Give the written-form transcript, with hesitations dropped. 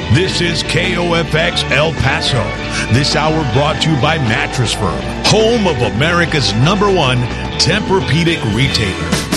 This is KOFX El Paso. This hour brought to you by Mattress Firm, home of America's #1 Tempur-Pedic retailer.